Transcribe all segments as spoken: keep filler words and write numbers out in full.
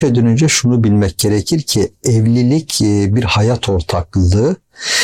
şeyden önce şunu bilmek gerekir ki evlilik bir hayat ortaklığı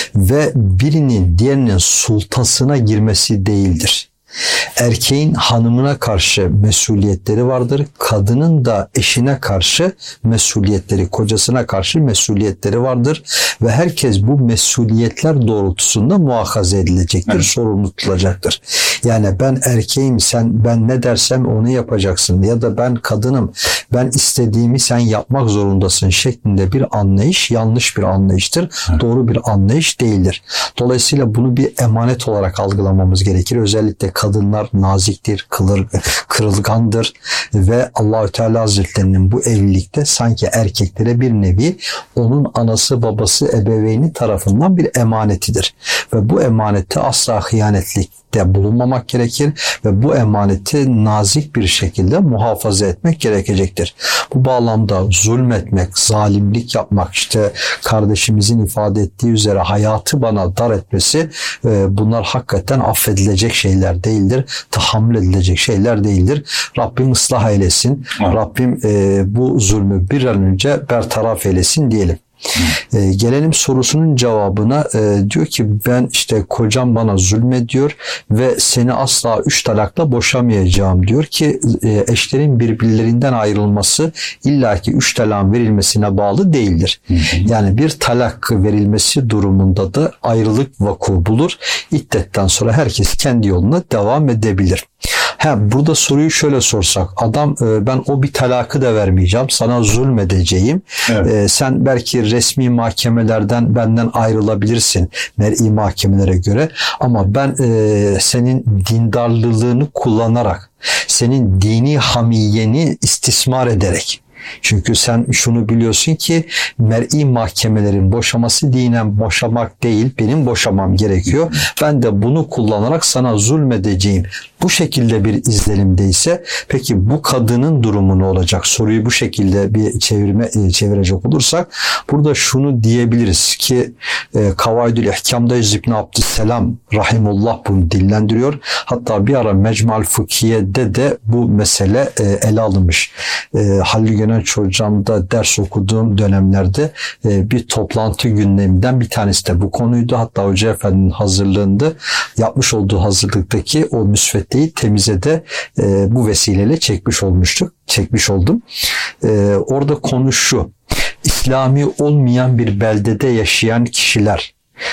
ve birinin diğerinin sultasına girmesi değildir. Erkeğin hanımına karşı mesuliyetleri vardır. Kadının da eşine karşı mesuliyetleri, kocasına karşı mesuliyetleri vardır. Ve herkes bu mesuliyetler doğrultusunda muhafaza edilecektir, evet. sorumlu tutulacaktır. Yani ben erkeğim, sen ben ne dersem onu yapacaksın ya da ben kadınım, ben istediğimi sen yapmak zorundasın şeklinde bir anlayış yanlış bir anlayıştır. Evet. Doğru bir anlayış değildir. Dolayısıyla bunu bir emanet olarak algılamamız gerekir. Özellikle kadınlar naziktir, kılır, kırılgandır ve Allahü Teala Hazretlerinin bu evlilikte sanki erkeklere bir nevi onun anası babası ebeveyni tarafından bir emanetidir. Ve bu emanette asla hıyanetlikte bulunmamak gerekir ve bu emaneti nazik bir şekilde muhafaza etmek gerekecektir. Bu bağlamda zulmetmek, zalimlik yapmak, işte kardeşimizin ifade ettiği üzere hayatı bana dar etmesi, bunlar hakikaten affedilecek şeyler değildir. Tahammül edilecek şeyler değildir. Rabbim ıslah eylesin. Evet. Rabbim e, bu zulmü bir an önce bertaraf eylesin diyelim. E, gelelim sorusunun cevabına. E, diyor ki ben işte kocam bana zulmediyor ve seni asla üç talakla boşamayacağım diyor ki e, eşlerin birbirlerinden ayrılması illaki üç talak verilmesine bağlı değildir. Hı hı. Yani bir talak verilmesi durumunda da ayrılık vaku bulur. İddetten sonra herkes kendi yoluna devam edebilir. Ha, burada soruyu şöyle sorsak, adam ben o bir talakı da vermeyeceğim, sana zulmedeceğim. Evet. E, sen belki resmi mahkemelerden benden ayrılabilirsin mer'i mahkemelere göre ama ben e, senin dindarlılığını kullanarak, senin dini hamiyeni istismar ederek, çünkü sen şunu biliyorsun ki mer'i mahkemelerin boşaması dinen boşamak değil, benim boşamam gerekiyor. Ben de bunu kullanarak sana zulmedeceğim. Bu şekilde bir izlenimdeyse peki bu kadının durumu ne olacak? Soruyu bu şekilde bir çevirme çevirecek olursak burada şunu diyebiliriz ki e, Kavaidül İhkam'da İbn Abdüsselam rahimullah bunu dillendiriyor. Hatta bir ara Mecmual Fıkhiye'de de bu mesele e, ele alınmış. E, Halil Gönenç hocamda ders okuduğum dönemlerde e, bir toplantı gündeminden bir tanesi de bu konuydu. Hatta Hoca Efendi'nin hazırlığında yapmış olduğu hazırlıktaki o müsveddeyi temize de e, bu vesileyle çekmiş olmuştuk. Çekmiş oldum. E, orada konu şu. İslami olmayan bir beldede yaşayan kişiler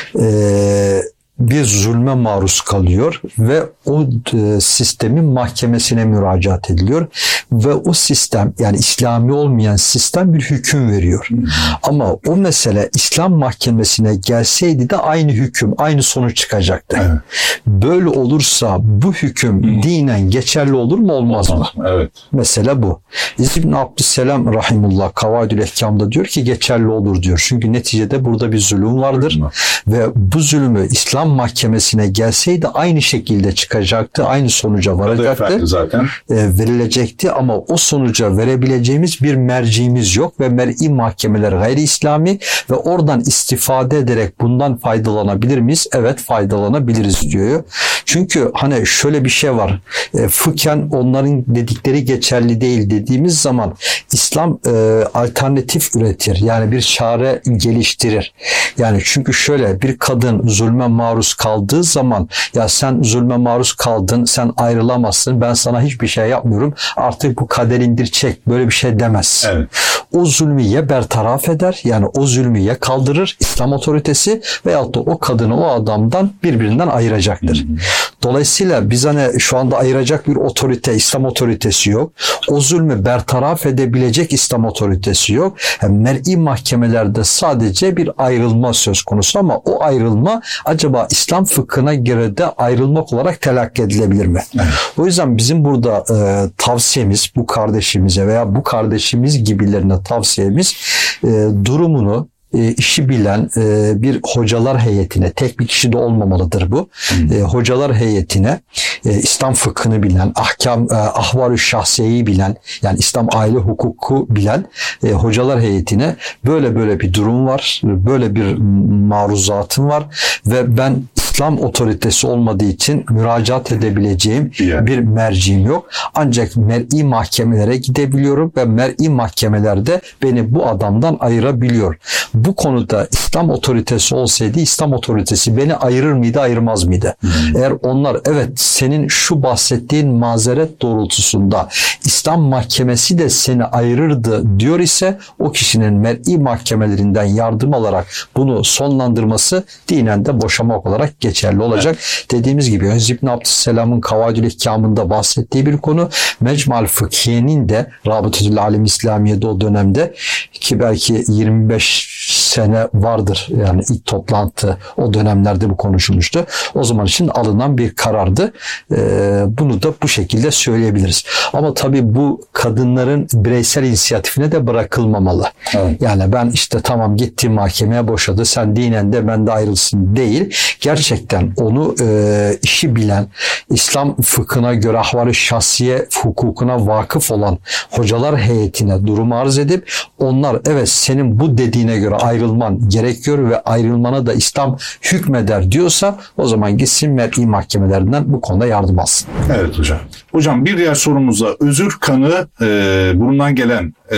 e, bir zulme maruz kalıyor ve o e, sistemin mahkemesine müracaat ediliyor ve o sistem, yani İslami olmayan sistem bir hüküm veriyor. Hmm. Ama o mesele İslam mahkemesine gelseydi de aynı hüküm, aynı sonuç çıkacaktı. Evet. Böyle olursa bu hüküm hmm. dinen geçerli olur mu olmaz mı? Evet. Mesele bu. İbn Abdüsselam rahimullah Kavaidül İhkam'da diyor ki geçerli olur diyor. Çünkü neticede burada bir zulüm vardır hmm. ve bu zulmü İslam mahkemesine gelseydi aynı şekilde çıkacaktı, aynı sonuca varacaktı, zaten e, verilecekti ama o sonuca verebileceğimiz bir merciğimiz yok ve mer'i mahkemeler gayri İslami ve oradan istifade ederek bundan faydalanabilir miyiz? Evet, faydalanabiliriz diyor. Çünkü hani şöyle bir şey var, e, fıkhen onların dedikleri geçerli değil dediğimiz zaman İslam e, alternatif üretir, yani bir çare geliştirir. Yani çünkü şöyle bir kadın zulme maruz kaldığı zaman ya sen zulme maruz kaldın, sen ayrılamazsın, ben sana hiçbir şey yapmıyorum, artık bu kaderindir çek, böyle bir şey demez. Evet. O zulmü ya bertaraf eder, yani o zulmü ya kaldırır İslam otoritesi veyahut da o kadını o adamdan birbirinden ayıracaktır. Hı hı. Dolayısıyla biz hani şu anda ayıracak bir otorite, İslam otoritesi yok. O zulmü bertaraf edebilecek İslam otoritesi yok. Yani mer'i mahkemelerde sadece bir ayrılma söz konusu ama o ayrılma acaba İslam fıkhına göre de ayrılmak olarak telakki edilebilir mi? Evet. O yüzden bizim burada e, tavsiyemiz bu kardeşimize veya bu kardeşimiz gibilerine tavsiyemiz e, durumunu E, işi bilen e, bir hocalar heyetine, tek bir kişi de olmamalıdır bu. Hmm. E, hocalar heyetine, e, İslam fıkhını bilen, ahkam, e, ahvar-ı şahsiyeyi bilen, yani İslam aile hukuku bilen e, hocalar heyetine böyle böyle bir durum var, böyle bir maruzatım var ve ben İslam otoritesi olmadığı için müracaat edebileceğim Yani. bir merciğim yok. Ancak mer'i mahkemelere gidebiliyorum ve mer'i mahkemelerde beni bu adamdan ayırabiliyor. Bu konuda İslam otoritesi olsaydı İslam otoritesi beni ayırır mıydı, ayırmaz mıydı? Hmm. Eğer onlar evet senin şu bahsettiğin mazeret doğrultusunda İslam mahkemesi de seni ayırırdı diyor ise o kişinin mer'i mahkemelerinden yardım alarak bunu sonlandırması dinen de boşamak olarak geçerli olacak. Evet. Dediğimiz gibi Öz İbn Abdüsselam'ın Kavaidül İhkam'ında bahsettiği bir konu. Mecmual Fıkhiye'nin de Rabıtatul Alim İslamiye'de o dönemde ki belki yirmi beş sene vardır yani ilk toplantı o dönemlerde bu konuşulmuştu. O zaman için alınan bir karardı. Ee, bunu da bu şekilde söyleyebiliriz. Ama tabii bu kadınların bireysel inisiyatifine de bırakılmamalı. Evet. Yani ben işte tamam gittim mahkemeye boşadı sen dinen de ben de ayrılsın değil. Gerçekten onu e, işi bilen, İslam fıkhına göre ahval-i şahsiye hukukuna vakıf olan hocalar heyetine durumu arz edip onlar evet senin bu dediğine göre ayrılman gerekiyor ve ayrılmana da İslam hükmeder diyorsa o zaman gitsin mer'i mahkemelerinden bu konuda yardım alsın. Evet hocam. Hocam bir diğer sorumuzda özür kanı e, burundan gelen e,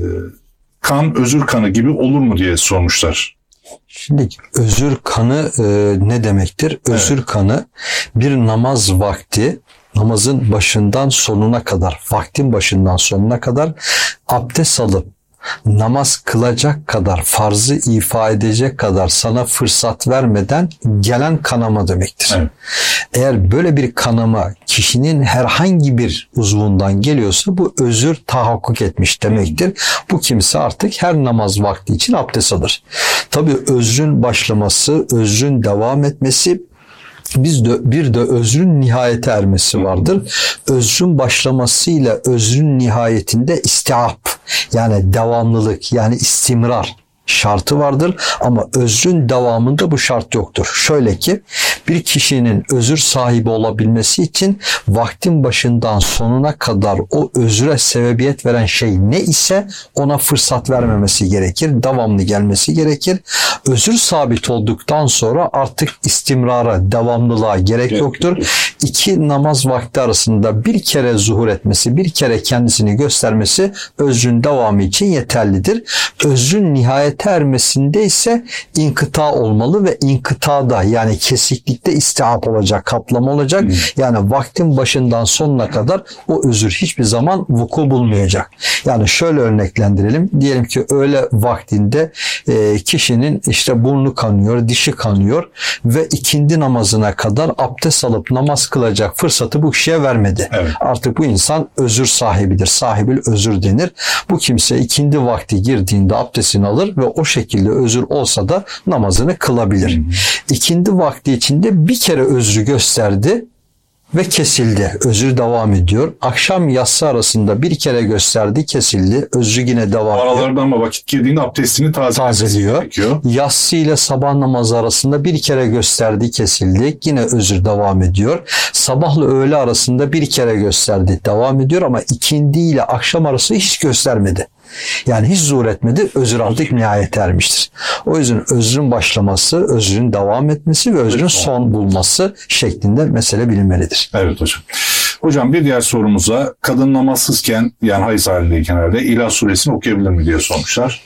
kan özür kanı gibi olur mu diye sormuşlar. Şimdi özür kanı e, ne demektir? Özür evet. kanı bir namaz vakti namazın başından sonuna kadar vaktin başından sonuna kadar abdest alıp namaz kılacak kadar, farzı ifa edecek kadar sana fırsat vermeden gelen kanama demektir. Evet. Eğer böyle bir kanama kişinin herhangi bir uzvundan geliyorsa bu özür tahakkuk etmiş demektir. Bu kimse artık her namaz vakti için abdest alır. Tabii özrün başlaması, özrün devam etmesi, Biz de, bir de özrün nihayete ermesi vardır. Özrün başlamasıyla özrün nihayetinde istiap yani devamlılık yani istimrar şartı vardır ama özrün devamında bu şart yoktur. Şöyle ki bir kişinin özür sahibi olabilmesi için vaktin başından sonuna kadar o özre sebebiyet veren şey ne ise ona fırsat vermemesi gerekir. Devamlı gelmesi gerekir. Özür sabit olduktan sonra artık istimrara, devamlılığa gerek yoktur. İki namaz vakti arasında bir kere zuhur etmesi, bir kere kendisini göstermesi özrün devamı için yeterlidir. Özrün nihayet ermesinde ise inkıta olmalı ve inkıtada yani kesiklikte istiap olacak, kaplama olacak. Hmm. Yani vaktin başından sonuna kadar o özür hiçbir zaman vuku bulmayacak. Yani şöyle örneklendirelim. Diyelim ki öğle vaktinde e, kişinin işte burnu kanıyor, dişi kanıyor ve ikindi namazına kadar abdest alıp namaz kılacak fırsatı bu kişiye vermedi. Evet. Artık bu insan özür sahibidir. Sahibül özür denir. Bu kimse ikindi vakti girdiğinde abdestini alır ve o şekilde özür olsa da namazını kılabilir. Hmm. İkindi vakti içinde bir kere özrü gösterdi ve kesildi. Özür devam ediyor. Akşam yatsı arasında bir kere gösterdi, kesildi. Özrü yine devam ediyor. Aralardan ama vakit girdiğinde abdestini tazeliyor. Yatsı ile sabah namazı arasında bir kere gösterdi, kesildi. Yine özür devam ediyor. Sabahla öğle arasında bir kere gösterdi, devam ediyor ama ikindi ile akşam arası hiç göstermedi. Yani hiç zuhur etmedi, özür artık nihayete ermiştir. O yüzden özrün başlaması, özrün devam etmesi ve özrün son bulması şeklinde mesele bilinmelidir. Evet hocam. Hocam bir diğer sorumuza kadın namazsızken yani hayız halindeyken herhalde İlah suresini okuyabilir mi diye sormuşlar.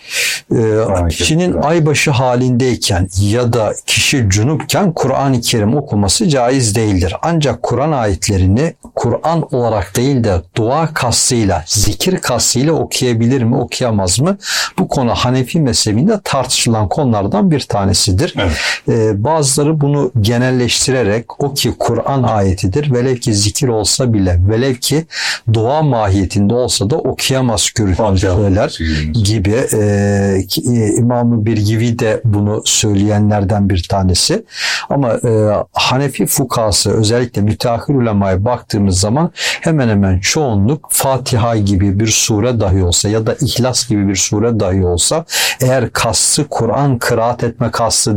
Ee, kişinin aybaşı halindeyken ya da kişi cunupken Kur'an-ı Kerim okuması caiz değildir. Ancak Kur'an ayetlerini Kur'an olarak değil de dua kastıyla, zikir kastıyla okuyabilir mi, okuyamaz mı? Bu konu Hanefi mezhebinde tartışılan konulardan bir tanesidir. Evet. Ee, bazıları bunu genelleştirerek o ki Kur'an ayetidir, velev ki zikir olsa bile, velev ki dua mahiyetinde olsa da okuyamaz görüşler gibi. Ee, İmam-ı Birgivi de bunu söyleyenlerden bir tanesi. Ama e, Hanefi fukahası özellikle müteahhir ulemaya baktığımız zaman hemen hemen çoğunluk Fatiha gibi bir sure dahi olsa ya da İhlas gibi bir sure dahi olsa eğer kastı Kur'an kıraat etme kastı değil.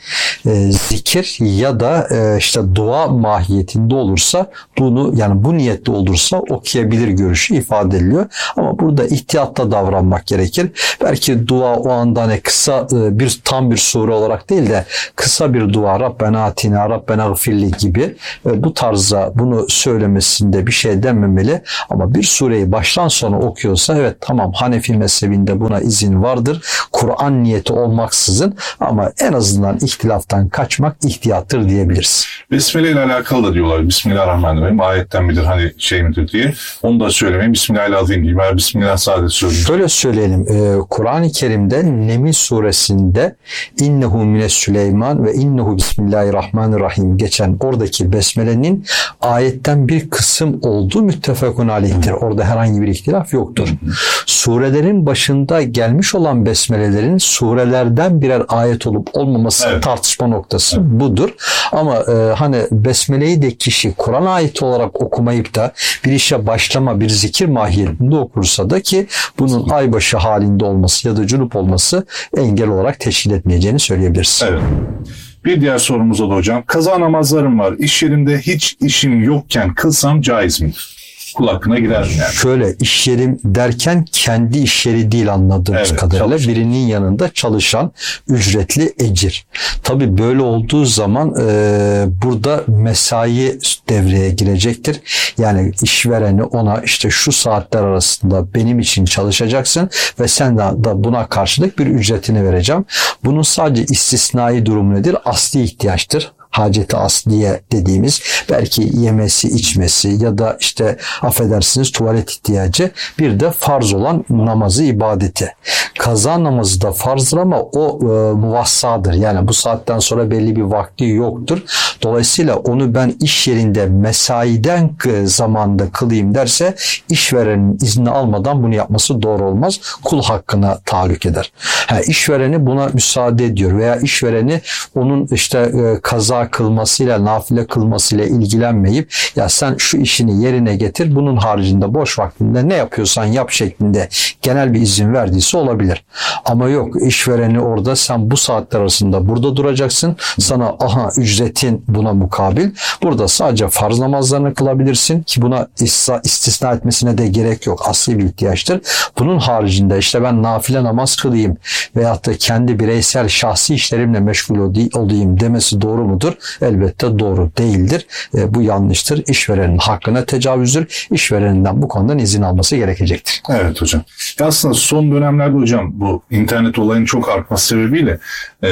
e, zikir ya da e, işte dua mahiyetinde olursa bunu, yani bu niyetli olursa okuyabilir görüşü ifade ediliyor. Ama burada ihtiyatla davranmak gerekir. Belki dua o anda hani kısa e, bir tam bir sure olarak değil de kısa bir dua, Rabbena atina, Rabbena gfirli gibi e, bu tarzda bunu söylemesinde bir şey denmemeli. Ama bir sureyi baştan sona okuyorsa evet, tamam, Hanefi mezhebinde buna izin vardır. Kur'an niyeti olmaksızın, ama en azından ihtilaftan kaçmak ihtiyattır diyebiliriz. Besmele ile alakalı da diyorlar. Bismillahirrahmanirrahim ayetten midir, hani şey midir diye. Onu da söylemeyin. Bismillahirrahmanirrahim diyeyim. Veya Bismillah sadece söyleyeyim. Şöyle söyleyelim. E, Kur'an-ı Kerim'de Neml suresinde innehu mines Süleyman ve innehu bismillahirrahmanirrahim geçen oradaki besmelenin ayetten bir kısım olduğu müttefekun aleyhtir. Orada herhangi bir ihtilaf yoktur. Surelerin başında gelmiş olan besmelelerin surelerden birer ayet olup olmaması evet. tartışma noktası evet. budur. Ama e, hani besmeleyi de kişi Kur'an ayeti olarak okumayıp da bir işe başlama, bir zikir mahiyetinde okursa da, ki bunun aybaşı halinde olması ya da cunup olması engel olarak teşkil etmeyeceğini söyleyebiliriz. Evet. Bir diğer sorumuz da hocam. Kaza namazlarım var. İş yerimde hiç işim yokken kılsam caiz midir? Kul hakkına girer mi yani? Şöyle, iş yerim derken kendi iş yeri değil anladığımız evet, kadarıyla. Çalışan. Birinin yanında çalışan ücretli ecir. Tabii böyle olduğu zaman e, burada mesai devreye girecektir. Yani işvereni ona işte şu saatler arasında benim için çalışacaksın ve sen de, de buna karşılık bir ücretini vereceğim. Bunun sadece istisnai durumu nedir? Asli ihtiyaçtır. Haceti asliye dediğimiz, belki yemesi, içmesi ya da işte affedersiniz tuvalet ihtiyacı, bir de farz olan namazı, ibadeti. Kaza namazı da farzdır ama o e, muvassadır. Yani bu saatten sonra belli bir vakti yoktur. Dolayısıyla onu ben iş yerinde mesaiden zamanda kılayım derse, işverenin izni almadan bunu yapması doğru olmaz. Kul hakkına tahallük eder. Ha, işvereni buna müsaade ediyor veya işvereni onun işte e, kaza kılmasıyla, nafile kılmasıyla ilgilenmeyip, ya sen şu işini yerine getir, bunun haricinde boş vaktinde ne yapıyorsan yap şeklinde genel bir izin verdiyse olabilir. Ama yok, işvereni orada sen bu saatler arasında burada duracaksın, sana aha ücretin buna mukabil. Burada sadece farz namazlarını kılabilirsin ki buna istisna etmesine de gerek yok. Asli bir ihtiyaçtır. Bunun haricinde işte ben nafile namaz kılayım veyahut da kendi bireysel şahsi işlerimle meşgul olayım demesi doğru mudur? Elbette doğru değildir. E, bu yanlıştır. İşverenin hakkına tecavüzdür. İşvereninden bu konudan izin alması gerekecektir. Evet hocam. Aslında son dönemlerde hocam bu internet olayının çok artması sebebiyle e,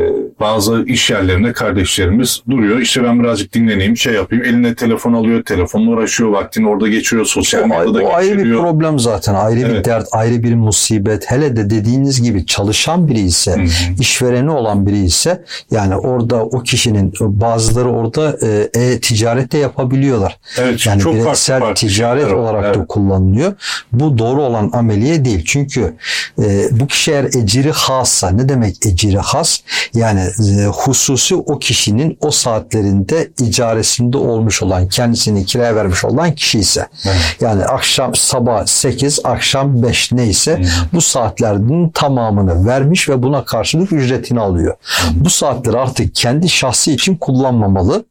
bazı iş yerlerinde kardeşlerimiz duruyor. İşte ben birazcık dinleneyim, şey yapayım. Eline telefon alıyor, telefonla uğraşıyor, vaktini orada geçiriyor, sosyal medyada geçiriyor. O ayrı bir problem zaten. Ayrı evet. bir dert, ayrı bir musibet. Hele de dediğiniz gibi çalışan biri ise, hı hı. işvereni olan biri ise, yani orada o kişinin bazıları orada e-ticaret de yapabiliyorlar. Evet, yani çok bireysel farklı, ticaret farklı. olarak evet. da kullanılıyor. Bu doğru olan ameliye değil. Çünkü e, bu kişi eğer eciri hassa, ne demek eciri has? Yani e, hususi o kişinin o saatlerinde icaresinde olmuş olan, kendisini kiraya vermiş olan kişi ise, evet. yani akşam sabah sekiz, akşam beş neyse hmm. bu saatlerin tamamını vermiş ve buna karşılık ücretini alıyor. Hmm. Bu saatleri artık kendi şahsi için kullanmamalı.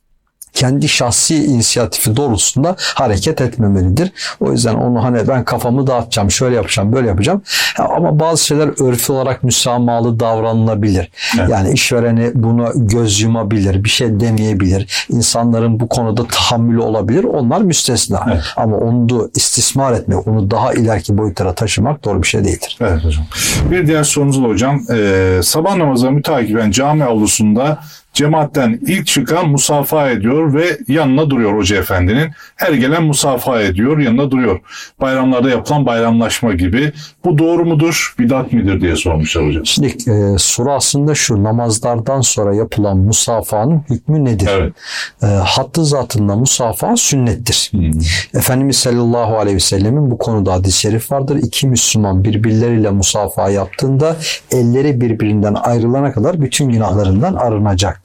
Kendi şahsi inisiyatifi doğrultusunda hareket etmemelidir. O yüzden onu hani ben kafamı dağıtacağım, şöyle yapacağım, böyle yapacağım. Ama bazı şeyler örfü olarak müsamahalı davranılabilir. Evet. Yani işvereni buna göz yumabilir, bir şey demeyebilir. İnsanların bu konuda tahammülü olabilir. Onlar müstesna. Evet. Ama onu da istismar etmek, onu daha ileriki boyutlara taşımak doğru bir şey değildir. Evet hocam. Bir diğer sorumuz da hocam. Ee, sabah namazına mütakiben cami avlusunda cemaatten ilk çıkan musafaha ediyor ve yanına duruyor hoca efendinin. Her gelen musafaha ediyor, yanına duruyor. Bayramlarda yapılan bayramlaşma gibi. Bu doğru mudur, bidat midir diye sormuşlar hocam. Şimdi e, soru aslında şu: namazlardan sonra yapılan musafahanın hükmü nedir? Evet. E, hattı zatında musafaha sünnettir. Hmm. Efendimiz sallallahu aleyhi ve sellemin bu konuda hadis-i şerif vardır. İki Müslüman birbirleriyle musafaha yaptığında elleri birbirinden ayrılana kadar bütün günahlarından arınacaktır.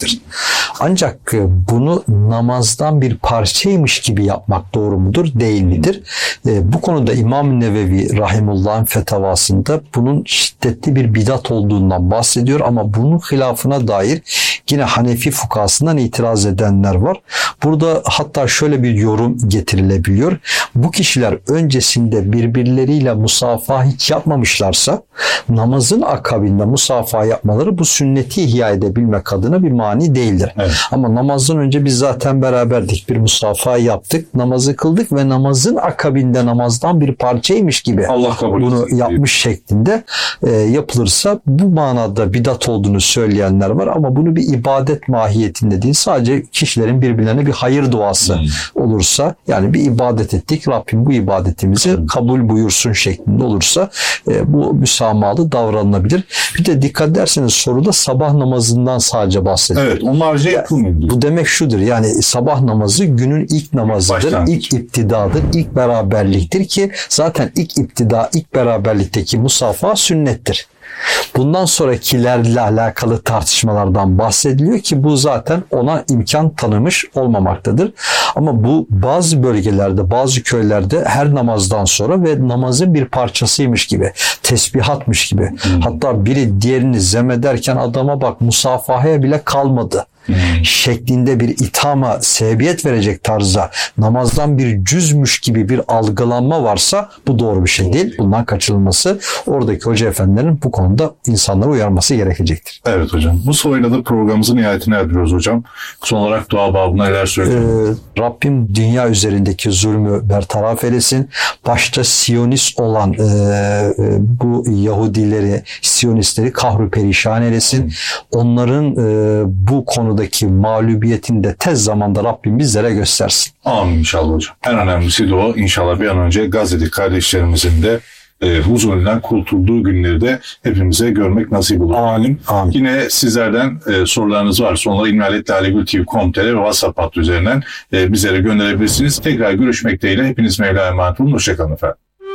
olacaktır. Ancak bunu namazdan bir parçaymış gibi yapmak doğru mudur, değil midir? Bu konuda İmam Nevevi Rahimullah'ın fetavasında bunun şiddetli bir bidat olduğundan bahsediyor ama bunun hilafına dair yine Hanefi fukahasından itiraz edenler var. Burada hatta şöyle bir yorum getirilebiliyor. Bu kişiler öncesinde birbirleriyle musafaha hiç yapmamışlarsa namazın akabinde musafaha yapmaları bu sünneti ihya edebilmek adına bir mani değildir. Evet. Ama namazdan önce biz zaten beraberdik. Bir musafaha yaptık, namazı kıldık ve namazın akabinde namazdan bir parçaymış gibi Allah kabul bunu etsin. yapmış şeklinde e, yapılırsa bu manada bidat olduğunu söyleyenler var ama bunu bir ibadet mahiyetinde değil, sadece kişilerin birbirlerine bir hayır duası hmm. olursa, yani bir ibadet ettik, Rabbim bu ibadetimizi hmm. kabul buyursun şeklinde olursa e, bu müsamahalı davranılabilir. Bir de dikkat ederseniz soruda sabah namazından sadece bahsediyor. Evet, onlarca yapılmıyor. Bu demek şudur, yani sabah namazı günün ilk namazıdır, Başlangıç. ilk iptidadır, ilk beraberliktir ki zaten ilk iptida, ilk beraberlikteki musafaha sünnettir. Bundan sonrakilerle alakalı tartışmalardan bahsediliyor ki bu zaten ona imkan tanımış olmamaktadır. Ama bu bazı bölgelerde, bazı köylerde her namazdan sonra ve namazın bir parçasıymış gibi, tesbihatmış gibi. Hmm. Hatta biri diğerini zemederken adama bak musafahaya bile kalmadı. Hmm. şeklinde bir ithama sebebiyet verecek tarzda namazdan bir cüzmüş gibi bir algılanma varsa bu doğru bir şey değil. Bundan kaçınılması, oradaki hoca efendilerin bu konuda insanları uyarması gerekecektir. Evet hocam. Bu soruyla da programımızın nihayetine erdiriyoruz hocam. Son olarak dua babına neler söylüyorsunuz? Ee, Rabbim dünya üzerindeki zulmü bertaraf eylesin. Başta Siyonist olan e, e, bu Yahudileri, Siyonistleri kahru perişan eylesin. Hmm. Onların e, bu konu konudaki mağlubiyetini de tez zamanda Rabbim bizlere göstersin. Amin inşallah hocam. En önemlisi de o. İnşallah bir an önce Gazze'deki kardeşlerimizin de e, huzurundan kurtulduğu günleri de hepimize görmek nasip olur. Amin. Amin. Yine sizlerden e, sorularınız varsa onları ilmihaletlalegültv nokta com nokta tr ve WhatsApp hattı üzerinden e, bizlere gönderebilirsiniz. Tekrar görüşmek dileğiyle hepiniz Mevla'ya emanet olun. Hoşçakalın efendim.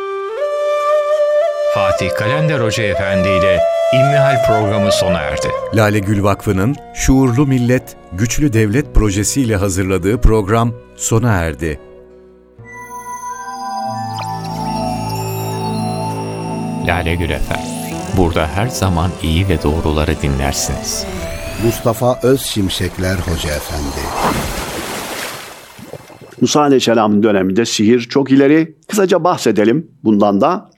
Fatih Kalender Hoca Efendi ile İlmihal programı sona erdi. Lale Gül Vakfı'nın Şuurlu Millet, Güçlü Devlet projesiyle hazırladığı program sona erdi. Lale Gül Efendi. Burada her zaman iyi ve doğruları dinlersiniz. Mustafa Özşimşekler Hoca Efendi. Musa Aleyhisselam'ın döneminde sihir çok ileri. Kısaca bahsedelim bundan da.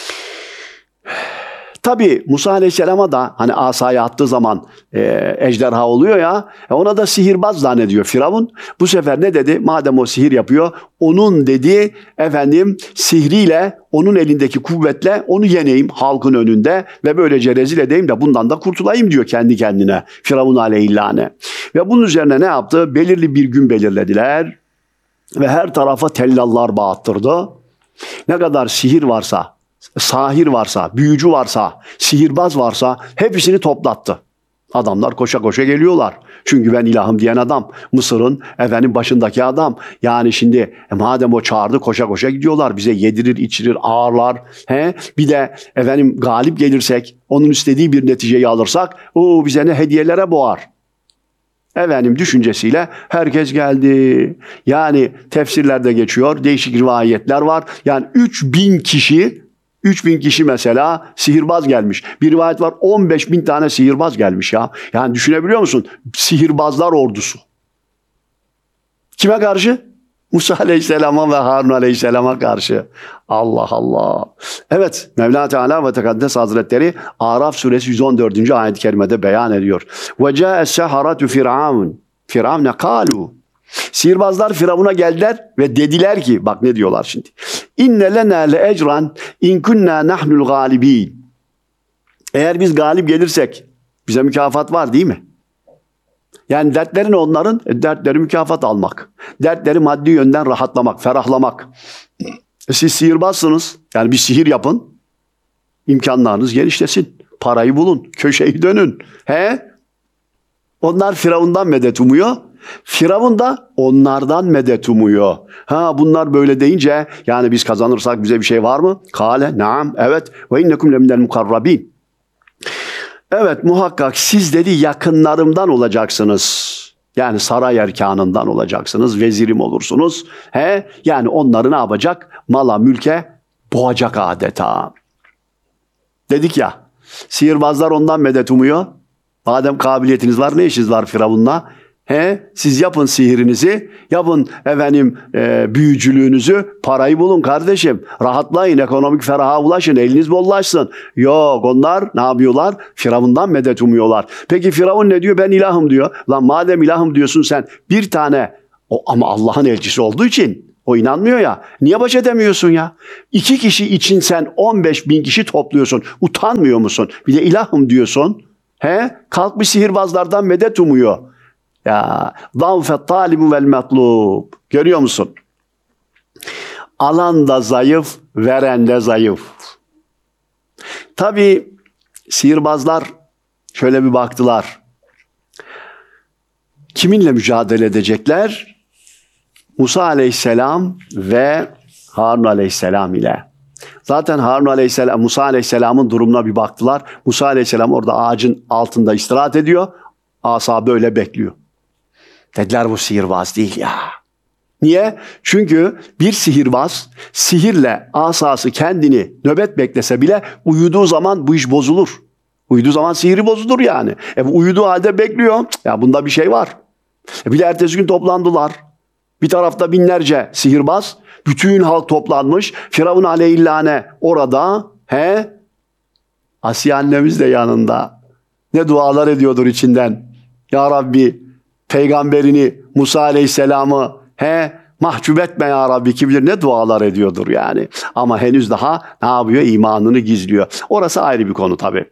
Tabii Musa Aleyhisselam'a da hani asayı attığı zaman e, ejderha oluyor ya, e, ona da sihirbaz zannediyor Firavun. Bu sefer ne dedi? Madem o sihir yapıyor, onun dedi efendim sihriyle, onun elindeki kuvvetle onu yeneyim halkın önünde ve böylece rezil edeyim de bundan da kurtulayım diyor kendi kendine Firavun aleyhillâne. Ve bunun üzerine ne yaptı? Belirli bir gün belirlediler ve her tarafa tellallar bağıttırdı. Ne kadar sihir varsa, sahir varsa, büyücü varsa, sihirbaz varsa hepsini toplattı. Adamlar koşa koşa geliyorlar. Çünkü ben ilahım diyen adam, Mısır'ın efendim başındaki adam. Yani şimdi e, madem o çağırdı koşa koşa gidiyorlar. Bize yedirir, içirir, ağırlar. He? Bir de efendim galip gelirsek, onun istediği bir neticeyi alırsak, o bize ne hediyelere boğar. Efendim düşüncesiyle herkes geldi. Yani tefsirlerde geçiyor, değişik rivayetler var. Yani üç bin kişi üç bin kişi mesela sihirbaz gelmiş. Bir rivayet var on beş bin tane sihirbaz gelmiş ya. Yani düşünebiliyor musun? Sihirbazlar ordusu. Kime karşı? Musa Aleyhisselam'a ve Harun Aleyhisselam'a karşı. Allah Allah. Evet, Mevla Teala ve Tekaddes Hazretleri Araf suresi yüz on dördüncü ayet-i kerimede beyan ediyor. Ve ca'es seharatu firavun. Firavne kalu. Sihirbazlar Firavun'a geldiler ve dediler ki, bak ne diyorlar şimdi. İnne lena le ecran in kunna nahnul galibin. Eğer biz galip gelirsek bize mükafat var değil mi? Yani dertlerin onların, dertleri mükafat almak. Dertleri maddi yönden rahatlamak, ferahlamak. E siz sihirbazsınız. Yani bir sihir yapın. İmkanlarınız genişlesin. Parayı bulun. Köşeyi dönün. He? Onlar Firavun'dan medet umuyor. Firavun da onlardan medet umuyor. Ha bunlar böyle deyince yani biz kazanırsak bize bir şey var mı? Kale, naam, evet. Ve innekum leminel mukarrabin. Evet muhakkak siz dedi yakınlarımdan olacaksınız. Yani saray erkanından olacaksınız. Vezirim olursunuz. He? Yani onları ne yapacak? Mala mülke boğacak adeta. Dedik ya sihirbazlar ondan medet umuyor. Madem kabiliyetiniz var ne işiniz var Firavun'la? He, siz yapın sihirinizi, yapın efendim e, büyücülüğünüzü, parayı bulun kardeşim. Rahatlayın, ekonomik feraha ulaşın, eliniz bollaşsın. Yok onlar ne yapıyorlar? Firavun'dan medet umuyorlar. Peki Firavun ne diyor? Ben ilahım diyor. Lan madem ilahım diyorsun sen bir tane o ama Allah'ın elçisi olduğu için o inanmıyor ya. Niye baş edemiyorsun ya? İki kişi için sen on beş bin kişi topluyorsun. Utanmıyor musun? Bir de ilahım diyorsun. He? Kalkmış sihirbazlardan medet umuyor. Ya zâfet talibu vel metlub. Görüyor musun? Alan da zayıf, veren de zayıf. Tabii sihirbazlar şöyle bir baktılar. Kiminle mücadele edecekler? Musa aleyhisselam ve Harun aleyhisselam ile. Zaten Harun aleyhisselam, Musa aleyhisselamın durumuna bir baktılar. Musa aleyhisselam orada ağacın altında istirahat ediyor. Asa böyle bekliyor. Dediler bu sihirbaz değil ya. Niye? Çünkü bir sihirbaz sihirle asası kendini nöbet beklese bile uyuduğu zaman bu iş bozulur. Uyuduğu zaman sihiri bozulur yani. E bu uyuduğu halde bekliyor. Ya bunda bir şey var. E bir de ertesi gün toplandılar. Bir tarafta binlerce sihirbaz. Bütün halk toplanmış. Firavun aleyhillâne orada. He? Asiye annemiz de yanında. Ne dualar ediyordur içinden. Ya Rabbi peygamberini Musa aleyhisselamı he mahcup etme ya Rabbi, kim bilir ne dualar ediyordur yani. Ama henüz daha ne yapıyor? İmanını gizliyor. Orası ayrı bir konu tabii.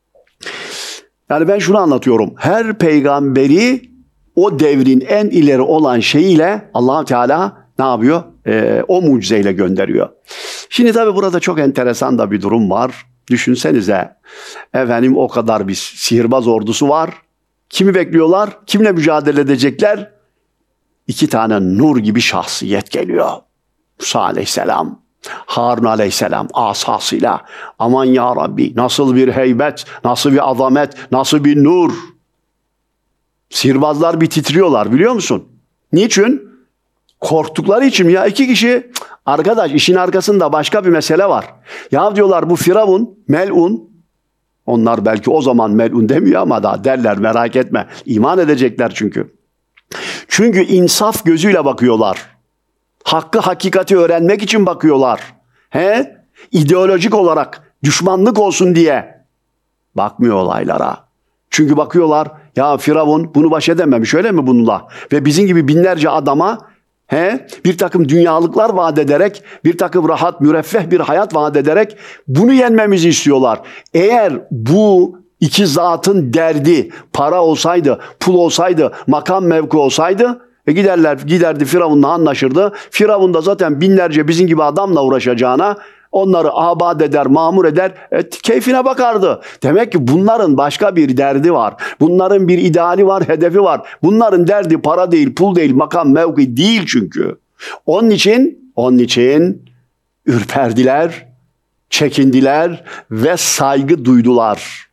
Yani ben şunu anlatıyorum. Her peygamberi o devrin en ileri olan şeyiyle Allah Teala ne yapıyor? Ee, o mucizeyle gönderiyor. Şimdi tabii burada çok enteresan da bir durum var. Düşünsenize efendim o kadar bir sihirbaz ordusu var. Kimi bekliyorlar? Kimle mücadele edecekler? İki tane nur gibi şahsiyet geliyor. Musa aleyhisselam, Harun aleyhisselam asasıyla. Aman ya Rabbi nasıl bir heybet, nasıl bir azamet, nasıl bir nur. Sihirbazlar bir titriyorlar biliyor musun? Niçin? Korktukları için ya iki kişi. Arkadaş işin arkasında başka bir mesele var. Ya diyorlar bu Firavun, melun. Onlar belki o zaman melun demiyor ama daha derler merak etme. İman edecekler çünkü. Çünkü insaf gözüyle bakıyorlar. Hakkı hakikati öğrenmek için bakıyorlar. He? İdeolojik olarak düşmanlık olsun diye bakmıyor olaylara. Çünkü bakıyorlar ya Firavun bunu baş edememiş öyle mi bununla? Ve bizim gibi binlerce adama he, bir takım dünyalıklar vaat ederek, bir takım rahat, müreffeh bir hayat vaat ederek bunu yenmemizi istiyorlar. Eğer bu iki zatın derdi para olsaydı, pul olsaydı, makam mevki olsaydı e giderler, giderdi Firavun'la anlaşırdı. Firavun da zaten binlerce bizim gibi adamla uğraşacağına onları abad eder, mamur eder, e, keyfine bakardı. Demek ki bunların başka bir derdi var. Bunların bir ideali var, hedefi var. Bunların derdi para değil, pul değil, makam, mevki değil çünkü. Onun için, onun için ürperdiler, çekindiler ve saygı duydular.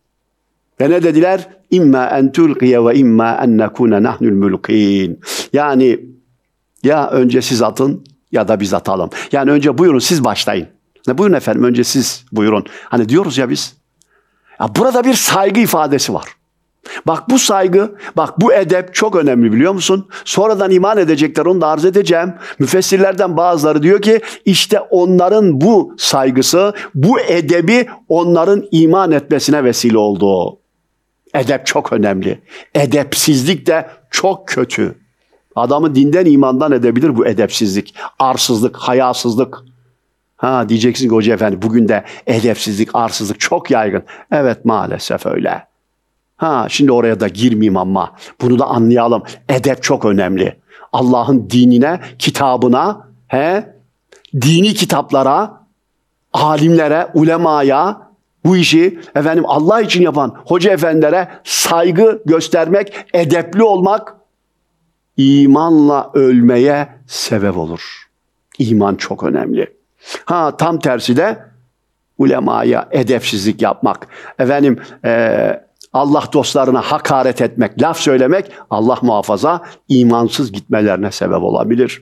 Ve ne dediler? İmma en tulqiye ve imma en nekune nahnul mulkin. Yani ya önce siz atın ya da biz atalım. Yani önce buyurun siz başlayın. Ne buyurun efendim önce siz buyurun. Hani diyoruz ya biz. Ya burada bir saygı ifadesi var. Bak bu saygı, bak bu edep çok önemli biliyor musun? Sonradan iman edecekler onu da arz edeceğim. Müfessirlerden bazıları diyor ki işte onların bu saygısı, bu edebi onların iman etmesine vesile oldu. Edep çok önemli. Edepsizlik de çok kötü. Adamı dinden imandan edebilir bu edepsizlik, arsızlık, hayasızlık. Ha diyeceksin ki hoca efendi bugün de edepsizlik, arsızlık çok yaygın. Evet maalesef öyle. Ha şimdi oraya da girmeyeyim ama bunu da anlayalım. Edep çok önemli. Allah'ın dinine, kitabına, he, dini kitaplara, alimlere, ulemaya bu işi efendim Allah için yapan hoca efendilere saygı göstermek, edepli olmak imanla ölmeye sebep olur. İman çok önemli. Ha tam tersi de ulemaya edepsizlik yapmak, efendim e, Allah dostlarına hakaret etmek, laf söylemek Allah muhafaza imansız gitmelerine sebep olabilir.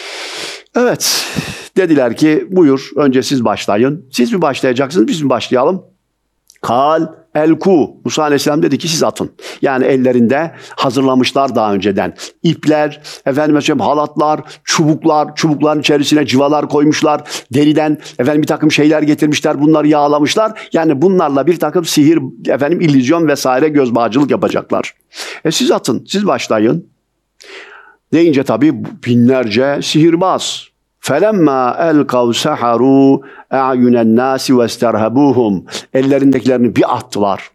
Evet, dediler ki buyur önce siz başlayın. Siz mi başlayacaksınız, biz mi başlayalım? Kal elku. Musa Aleyhisselam dedi ki siz atın. Yani ellerinde hazırlamışlar daha önceden. İpler, efendim mesela halatlar, çubuklar, çubukların içerisine civalar koymuşlar. Deriden efendim bir takım şeyler getirmişler. Bunları yağlamışlar. Yani bunlarla bir takım sihir, efendim illüzyon vesaire gözbağcılık yapacaklar. E siz atın, siz başlayın. Deyince tabii binlerce sihirbaz. فَلَمَّا اَلْقَوْ سَحَرُوا اَعْيُنَ النَّاسِ وَاسْتَرْهَبُوهُمْ Ellerindekilerini bir attılar.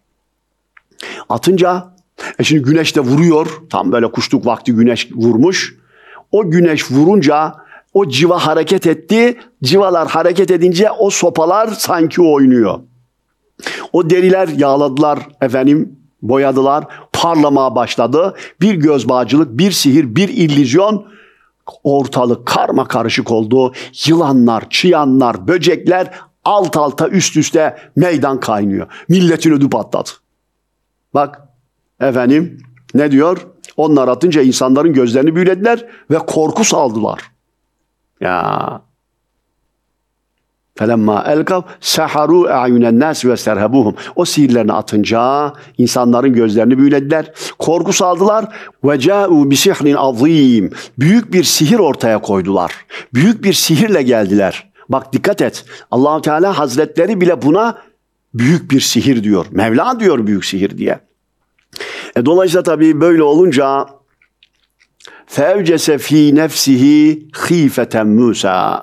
Atınca, e şimdi güneş de vuruyor. Tam böyle kuşluk vakti güneş vurmuş. O güneş vurunca o civa hareket etti. Civalar hareket edince o sopalar sanki oynuyor. O deriler yağladılar efendim, boyadılar. Parlamaya başladı. Bir gözbağcılık, bir sihir, bir illüzyon. Ortalık karma karışık oldu. Yılanlar, çıyanlar, böcekler alt alta üst üste meydan kaynıyor. Milletin ödü patladı. Bak efendim ne diyor? Onlar atınca insanların gözlerini büyülediler ve korku saldılar. Ya. فَلَمَّا اَلْقَوْ سَحَرُوا اَعْيُنَ النَّاسِ وَاسْتَرْهَبُوهُمْ O sihirlerini atınca insanların gözlerini büyülediler. Korku saldılar. وَجَاءُوا بِسِحْرٍ عَظِيمٍ Büyük bir sihir ortaya koydular. Büyük bir sihirle geldiler. Bak dikkat et. Allah-u Teala Hazretleri bile buna büyük bir sihir diyor. Mevla diyor büyük sihir diye. E, dolayısıyla tabii böyle olunca فَاَوْجَسَ ف۪ي نَفْسِهِ خِيفَةً مُوسَى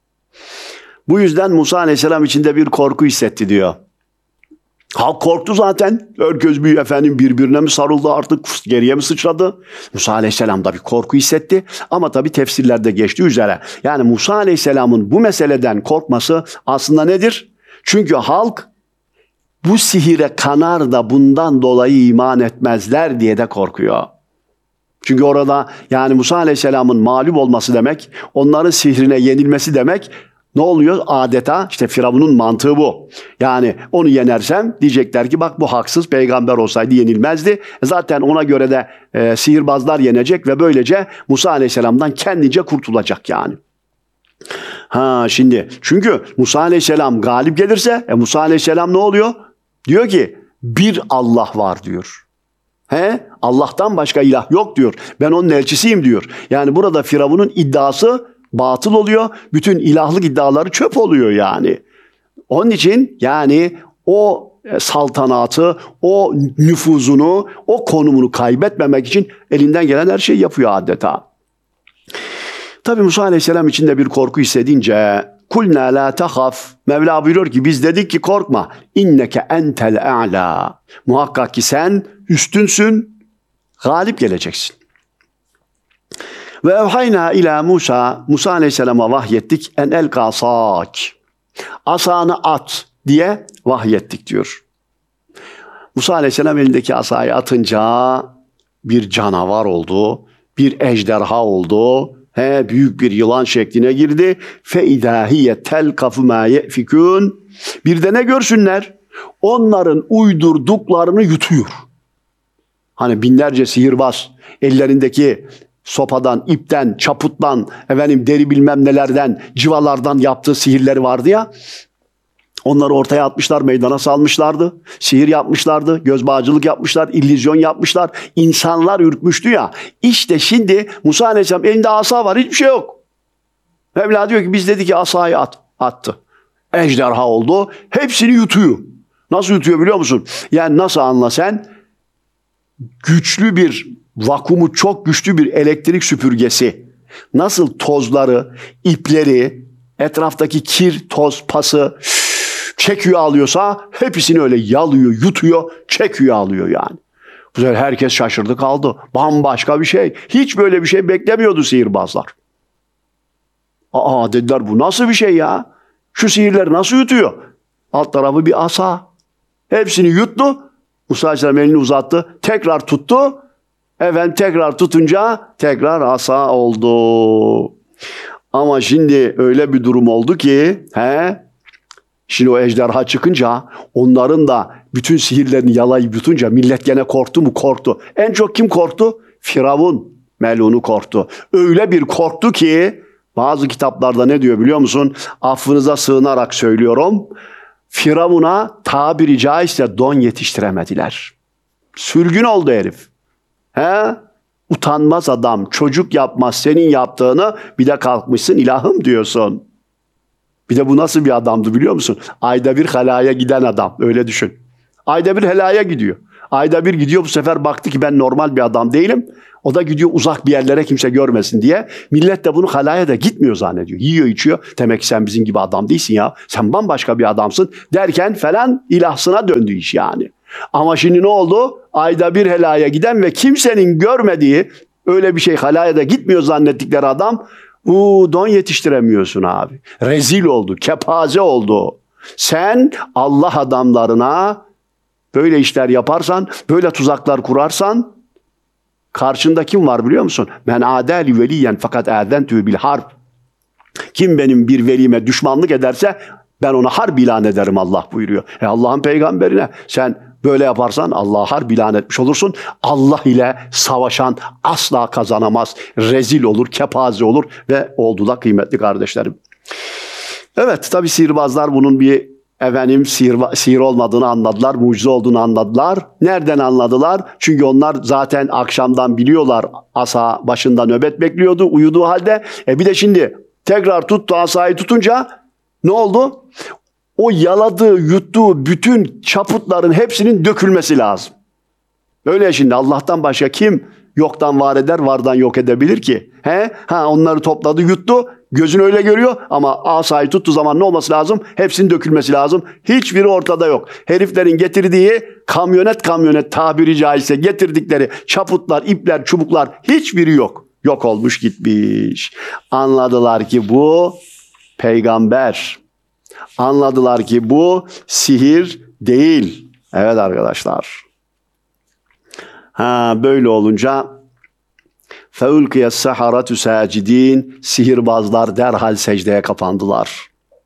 Bu yüzden Musa Aleyhisselam içinde bir korku hissetti diyor. Halk korktu zaten. Herkes bir efendim birbirine mi sarıldı artık, geriye mi sıçradı? Musa Aleyhisselam da bir korku hissetti. Ama tabii tefsirlerde geçtiği üzere. Yani Musa Aleyhisselam'ın bu meseleden korkması aslında nedir? Çünkü halk bu sihire kanar da bundan dolayı iman etmezler diye de korkuyor. Çünkü orada yani Musa Aleyhisselam'ın mağlup olması demek, onların sihrine yenilmesi demek. Ne oluyor? Adeta işte Firavun'un mantığı bu. Yani onu yenersem diyecekler ki bak bu haksız, peygamber olsaydı yenilmezdi. Zaten ona göre de e, sihirbazlar yenecek ve böylece Musa Aleyhisselam'dan kendince kurtulacak yani. Ha şimdi çünkü Musa Aleyhisselam galip gelirse e, Musa Aleyhisselam ne oluyor? Diyor ki bir Allah var diyor. He? Allah'tan başka ilah yok diyor. Ben onun elçisiyim diyor. Yani burada Firavun'un iddiası batıl oluyor. Bütün ilahlık iddiaları çöp oluyor yani. Onun için yani o saltanatı, o nüfuzunu, o konumunu kaybetmemek için elinden gelen her şeyi yapıyor adeta. Tabi Musa Aleyhisselam içinde bir korku hissedince kulna la tahaf Mevla buyuruyor ki biz dedik ki korkma. İnneke entel a'la. Muhakkak ki sen üstünsün, galip geleceksin. Ve evhayna ila Musa, Musa Aleyhisselam'a vahyettik en elka asak. Asanı at diye vahyettik diyor. Musa Aleyhisselam elindeki asayı atınca bir canavar oldu, bir ejderha oldu, he, büyük bir yılan şekline girdi. Fe idahiye telkafu ma yefikun. Bir de ne görsünler? Onların uydurduklarını yutuyor. Hani binlerce sihirbaz ellerindeki sopadan, ipten, çaputtan, efendim deri bilmem nelerden, civalardan yaptığı sihirleri vardı ya. Onları ortaya atmışlar, meydana salmışlardı. Sihir yapmışlardı, gözbağcılık yapmışlar, illüzyon yapmışlar. İnsanlar ürkmüştü ya. İşte şimdi Musa Aleyhisselam elinde asa var, hiçbir şey yok. Mevla diyor ki biz dedi ki asayı at, attı. Ejderha oldu, hepsini yutuyor. Nasıl yutuyor biliyor musun? Yani nasıl anla sen? Güçlü bir, vakumu çok güçlü bir elektrik süpürgesi nasıl tozları, ipleri, etraftaki kir, toz, pası çekiyor alıyorsa hepsini öyle yalıyor, yutuyor, çekiyor alıyor yani. Bu sefer herkes şaşırdı kaldı. Bambaşka bir şey. Hiç böyle bir şey beklemiyordu sihirbazlar. Aa dediler bu nasıl bir şey ya? Şu sihirleri nasıl yutuyor? Alt tarafı bir asa. Hepsini yuttu. Musa Aleyhisselam elini uzattı. Tekrar tuttu. Efendim tekrar tutunca tekrar asa oldu. Ama şimdi öyle bir durum oldu ki he, Şimdi o ejderha çıkınca onların da bütün sihirlerini yalayıp yutunca millet gene korktu mu? Korktu. En çok kim korktu? Firavun melunu korktu. Öyle bir korktu ki bazı kitaplarda ne diyor biliyor musun? Affınıza sığınarak söylüyorum. Firavun'a tabiri caizse don yetiştiremediler. Sürgün oldu herif. He? Utanmaz adam. Çocuk yapmaz senin yaptığını, bir de kalkmışsın ilahım diyorsun. Bir de bu nasıl bir adamdı biliyor musun? Ayda bir helaya giden adam. Öyle düşün. Ayda bir helaya gidiyor. Ayda bir gidiyor, bu sefer baktı ki ben normal bir adam değilim. O da gidiyor uzak bir yerlere kimse görmesin diye. Millet de bunu halaya da gitmiyor zannediyor. Yiyor içiyor. Demek ki sen bizim gibi adam değilsin ya. Sen bambaşka bir adamsın derken falan ilahsına döndü iş yani. Ama şimdi ne oldu? Ayda bir helaya giden ve kimsenin görmediği, öyle bir şey halaya da gitmiyor zannettikleri adam, uuu don yetiştiremiyorsun abi. Rezil oldu, kepaze oldu. Sen Allah adamlarına böyle işler yaparsan, böyle tuzaklar kurarsan, karşında kim var biliyor musun? Men adeli veliyen fakat âzentü bil harp. Kim benim bir velime düşmanlık ederse ben ona harp ilan ederim Allah buyuruyor. E Allah'ın peygamberine sen böyle yaparsan Allah'a harp ilan etmiş olursun. Allah ile savaşan asla kazanamaz. Rezil olur, kepaze olur ve oldu da kıymetli kardeşlerim. Evet, tabi sihirbazlar bunun bir efendim sihir, sihir olmadığını anladılar, mucize olduğunu anladılar. Nereden anladılar? Çünkü onlar zaten akşamdan biliyorlar, asa başında nöbet bekliyordu uyuduğu halde. E bir de şimdi tekrar tuttu, asayı tutunca ne oldu? O yaladığı, yuttuğu bütün çaputların hepsinin dökülmesi lazım. Öyle şimdi Allah'tan başka kim yoktan var eder, vardan yok edebilir ki? He? Ha, onları topladı, yuttu. Gözün öyle görüyor ama asayı tuttuğu zaman ne olması lazım? Hepsinin dökülmesi lazım. Hiçbiri ortada yok. Heriflerin getirdiği kamyonet kamyonet tabiri caizse getirdikleri çaputlar, ipler, çubuklar hiçbiri yok. Yok olmuş gitmiş. Anladılar ki bu peygamber. Anladılar ki bu sihir değil. Evet arkadaşlar. Ha, böyle olunca فَاُلْقِيَ السَّحَرَةُ سَاجِد۪ينَ sihirbazlar derhal secdeye kapandılar.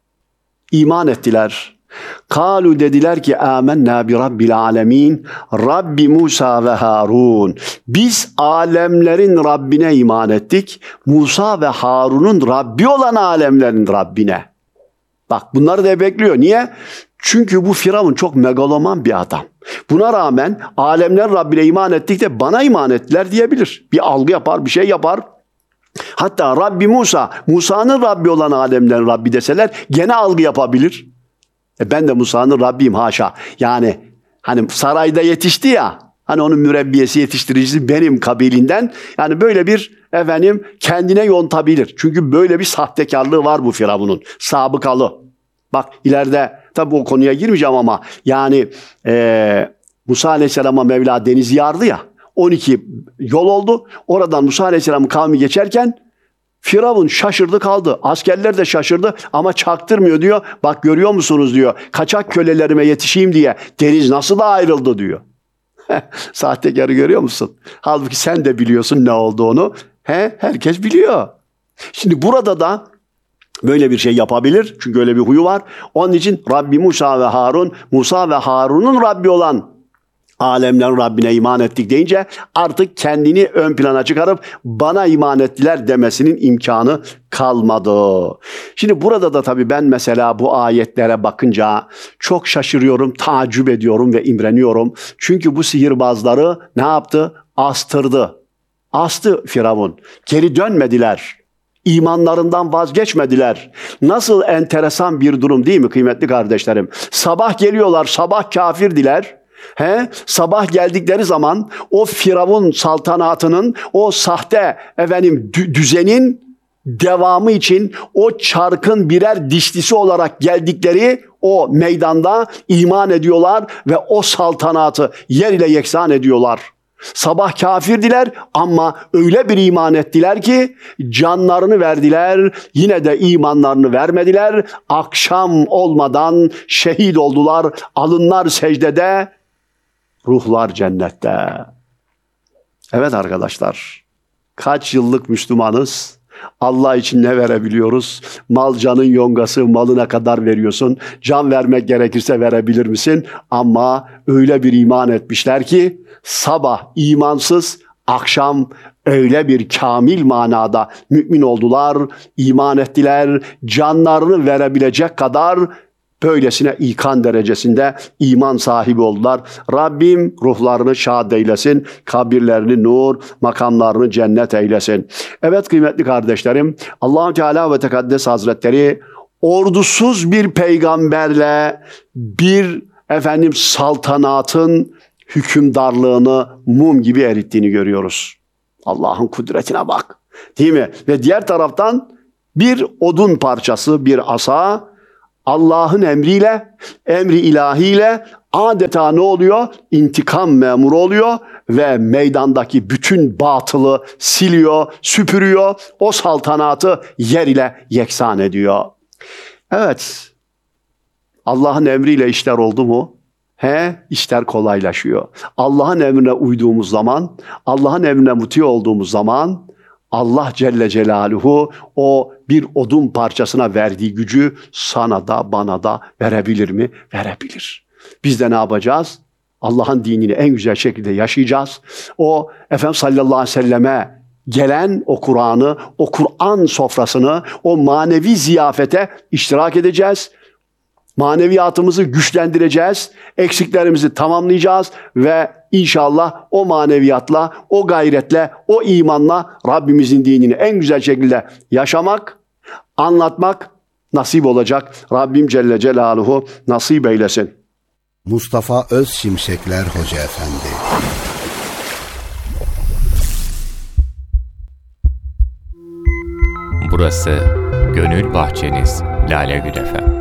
İman ettiler. Kalu dediler ki amennâ bi rabbil alemin Rabbi Musa ve Harun. Biz alemlerin Rabbine iman ettik. Musa ve Harun'un Rabbi olan alemlerin Rabbine. Bak bunları da bekliyor. Niye? Çünkü bu Firavun çok megaloman bir adam. Buna rağmen alemlerin Rabbine iman ettik de bana iman ettiler diyebilir. Bir algı yapar, bir şey yapar. Hatta Rabbi Musa, Musa'nın Rabbi olan alemlerin Rabbi deseler gene algı yapabilir. E ben de Musa'nın Rabbiyim haşa. Yani hani sarayda yetişti ya, hani onun mürebbiyesi, yetiştiricisi benim kabilinden. Yani böyle bir efendim kendine yontabilir. Çünkü böyle bir sahtekarlığı var bu Firavun'un. Sabıkalı. Bak ileride tabi o konuya girmeyeceğim ama yani e, Musa Aleyhisselam'a Mevla denizi yardı ya, on iki yol oldu. Oradan Musa Aleyhisselam'ın kavmi geçerken Firavun şaşırdı kaldı. Askerler de şaşırdı ama çaktırmıyor diyor. Bak görüyor musunuz diyor. Kaçak kölelerime yetişeyim diye deniz nasıl da ayrıldı diyor. Sahtekarı görüyor musun? Halbuki sen de biliyorsun ne olduğunu. He? Herkes biliyor. Şimdi burada da böyle bir şey yapabilir. Çünkü öyle bir huyu var. Onun için Rabbi Musa ve Harun, Musa ve Harun'un Rabbi olan alemlerin Rabbine iman ettik deyince artık kendini ön plana çıkarıp bana iman ettiler demesinin imkanı kalmadı. Şimdi burada da tabii ben mesela bu ayetlere bakınca çok şaşırıyorum, tacip ediyorum ve imreniyorum. Çünkü bu sihirbazları ne yaptı? Astırdı. Astı Firavun. Geri dönmediler. İmanlarından vazgeçmediler. Nasıl enteresan bir durum değil mi kıymetli kardeşlerim? Sabah geliyorlar, sabah kafirdiler. He? Sabah geldikleri zaman o Firavun saltanatının, o sahte efendim düzenin devamı için o çarkın birer dişlisi olarak geldikleri o meydanda iman ediyorlar ve o saltanatı yer ile yeksan ediyorlar. Sabah kafirdiler ama öyle bir iman ettiler ki canlarını verdiler, yine de imanlarını vermediler. Akşam olmadan şehit oldular, alınlar secdede, ruhlar cennette. Evet arkadaşlar, kaç yıllık Müslümanız? Allah için ne verebiliyoruz? Mal canın yongası, malına kadar veriyorsun. Can vermek gerekirse verebilir misin? Ama öyle bir iman etmişler ki sabah imansız, akşam öyle bir kamil manada mümin oldular, iman ettiler, canlarını verebilecek kadar böylesine ikan derecesinde iman sahibi oldular. Rabbim ruhlarını şad eylesin, kabirlerini nur, makamlarını cennet eylesin. Evet kıymetli kardeşlerim, Allah-u Teala ve Tekaddes Hazretleri ordusuz bir peygamberle bir efendim saltanatın hükümdarlığını mum gibi erittiğini görüyoruz. Allah'ın kudretine bak. Değil mi? Ve diğer taraftan bir odun parçası, bir asa Allah'ın emriyle, emri ilahiyle adeta ne oluyor? İntikam memuru oluyor ve meydandaki bütün batılı siliyor, süpürüyor. O saltanatı yer ile yeksan ediyor. Evet, Allah'ın emriyle işler oldu mu? He, işler kolaylaşıyor. Allah'ın emrine uyduğumuz zaman, Allah'ın emrine muti olduğumuz zaman Allah Celle Celaluhu o bir odun parçasına verdiği gücü sana da bana da verebilir mi? Verebilir. Biz de ne yapacağız? Allah'ın dinini en güzel şekilde yaşayacağız. O Efendimiz sallallahu aleyhi ve selleme gelen o Kur'an'ı, o Kur'an sofrasını, o manevi ziyafete iştirak edeceğiz. Maneviyatımızı güçlendireceğiz, eksiklerimizi tamamlayacağız ve inşallah o maneviyatla, o gayretle, o imanla Rabbimizin dinini en güzel şekilde yaşamak, anlatmak nasip olacak. Rabbim Celle Celaluhu nasip eylesin. Mustafa Özşimşekler Hoca Efendi. Burası Gönül Bahçeniz Lale Gül Efem.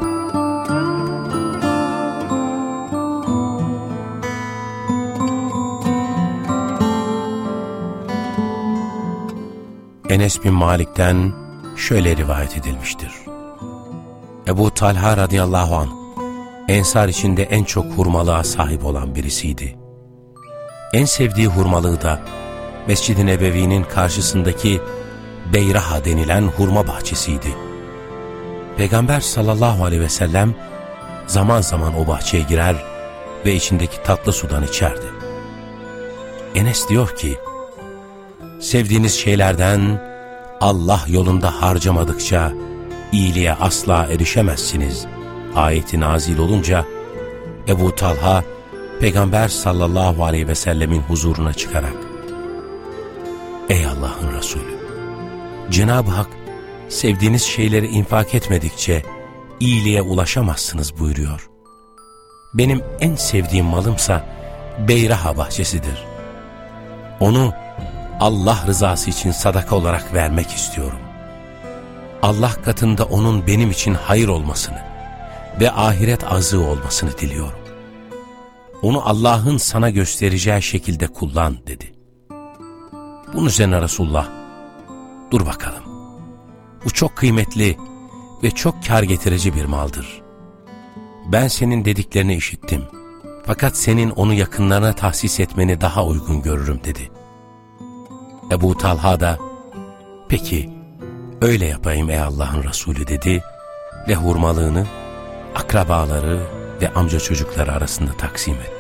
Enes bin Malik'ten şöyle rivayet edilmiştir. Ebu Talha radıyallahu anh, Ensar içinde en çok hurmalığa sahip olan birisiydi. En sevdiği hurmalığı da Mescid-i Nebevi'nin karşısındaki Beyraha denilen hurma bahçesiydi. Peygamber sallallahu aleyhi ve sellem zaman zaman o bahçeye girer ve içindeki tatlı sudan içerdi. Enes diyor ki, sevdiğiniz şeylerden Allah yolunda harcamadıkça iyiliğe asla erişemezsiniz ayeti nazil olunca Ebu Talha Peygamber sallallahu aleyhi ve sellemin huzuruna çıkarak, ey Allah'ın Resulü, Cenab-ı Hak sevdiğiniz şeyleri infak etmedikçe iyiliğe ulaşamazsınız buyuruyor. Benim en sevdiğim malımsa Beyraha bahçesidir. Onu Allah rızası için sadaka olarak vermek istiyorum. Allah katında onun benim için hayır olmasını ve ahiret azığı olmasını diliyorum. Onu Allah'ın sana göstereceği şekilde kullan dedi. Bunun üzerine Resulullah, dur bakalım, bu çok kıymetli ve çok kar getirici bir maldır. Ben senin dediklerini işittim, fakat senin onu yakınlarına tahsis etmeni daha uygun görürüm dedi. Ebu Talha da, peki öyle yapayım ey Allah'ın Resulü dedi ve hurmalığını akrabaları ve amca çocukları arasında taksim etti.